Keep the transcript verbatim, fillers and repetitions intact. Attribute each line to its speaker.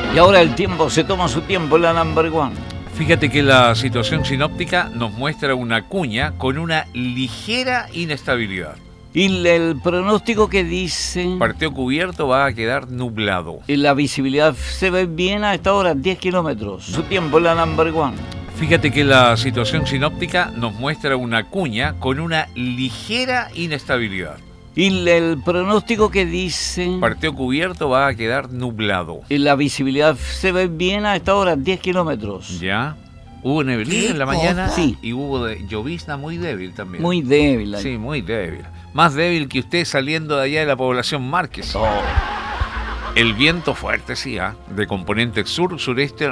Speaker 1: Y ahora el tiempo, se toma su tiempo en la number one.
Speaker 2: Fíjate que la situación sinóptica nos muestra una cuña con una ligera inestabilidad.
Speaker 1: Y el pronóstico que dice...
Speaker 2: Partido cubierto, va a quedar nublado.
Speaker 1: Y la visibilidad se ve bien a esta hora, diez kilómetros. Su tiempo en la number one.
Speaker 2: Fíjate que la situación sinóptica nos muestra una cuña con una ligera inestabilidad.
Speaker 1: Y el pronóstico que dice...
Speaker 2: Partido cubierto, va a quedar nublado.
Speaker 1: Y la visibilidad se ve bien a esta hora, diez kilómetros.
Speaker 2: ¿Ya? Hubo neblina en la mañana.
Speaker 1: Sí.
Speaker 2: Y hubo de, llovizna muy débil también.
Speaker 1: Muy débil. Ahí.
Speaker 2: Sí, muy débil. Más débil que usted saliendo de allá de la población Márquez.
Speaker 1: Oh.
Speaker 2: El viento fuerte, sí, ¿eh? De componente sur-sureste